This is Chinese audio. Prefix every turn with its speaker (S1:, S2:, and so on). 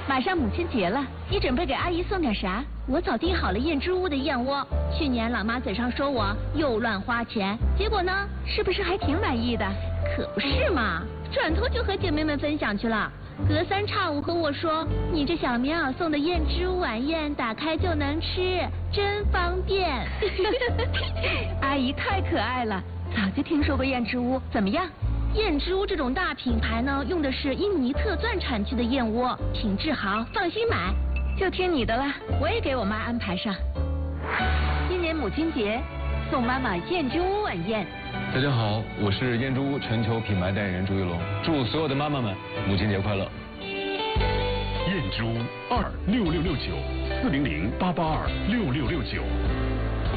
S1: 马上母亲节了，你准备给阿姨送点啥？我早订好了燕之屋的燕窝。去年老妈嘴上说我又乱花钱，结果呢，是不是还挺满意的？可不是嘛，转头就和姐妹们分享去了。隔三差五和我说，你这小棉袄送的燕之屋晚宴，打开就能吃，真方便。阿姨太可爱了，早就听说过燕之屋，怎么样？燕之屋这种大品牌呢，用的是印尼特钻产区的燕窝，品质好，放心买。就听你的了，我也给我妈安排上。今年母亲节，送妈妈燕之屋晚宴。
S2: 大家好，我是燕之屋全球品牌代言人朱一龙，祝所有的妈妈们母亲节快乐。
S3: 燕之屋26669 400-882-6669。